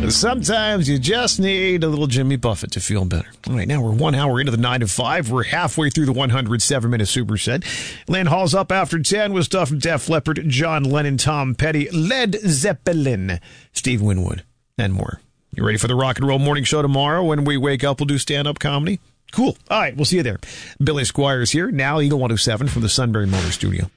Sometimes you just need a little Jimmy Buffett to feel better. All right, now we're 1 hour into the 9 to 5. We're halfway through the 107-minute superset. Lynn Hall's up after 10 with stuff from Def Leppard, John Lennon, Tom Petty, Led Zeppelin, Steve Winwood, and more. You ready for the Rock and Roll Morning Show tomorrow? When we wake up, we'll do stand-up comedy. Cool. All right, we'll see you there. Billy Squires here, now Eagle 107 from the Sunbury Motor Studio.